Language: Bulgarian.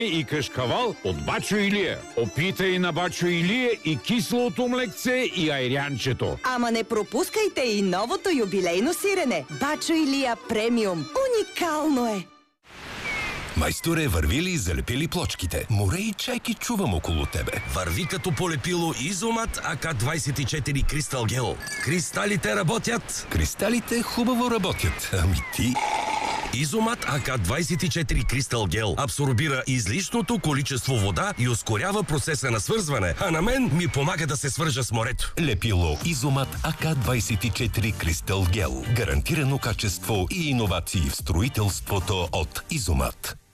и кашкавал от Бачо Илия. Опитай на Бачо Илия и киселото млекце и айрянчето. Ама не пропускайте и новото юбилейно сирене. Бачо Илия премиум. Уникално е! Майсторе, върви ли и залепи ли плочките? Море и чайки чувам около тебе. Върви като полепило Изомат АК-24 Кристал Гел. Кристалите работят. Кристалите хубаво работят. Ами ти... Изомат АК-24 Кристал Гел абсорбира излишното количество вода и ускорява процеса на свързване, а на мен ми помага да се свържа с морето. Лепило Изомат АК-24 Кристал Гел. Гарантирано качество и иновации в строителството от Изомат.